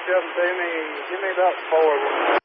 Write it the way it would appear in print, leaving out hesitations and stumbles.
catch up and give me about 4 of them.